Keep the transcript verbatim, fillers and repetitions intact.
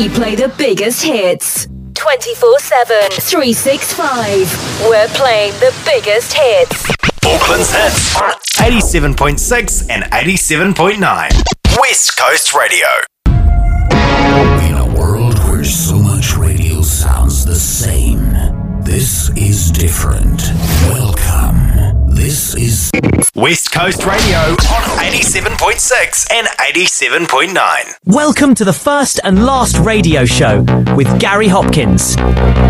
We play the biggest hits. twenty-four seven, three sixty-five. We're playing the biggest hits. Auckland's hits on eighty-seven point six and eighty-seven point nine. West Coast Radio. In a world where so much radio sounds the same, this is different. Welcome. This is West Coast Radio on eighty-seven point six and eighty-seven point nine. Welcome to the first and last radio show with Gary Hopkins.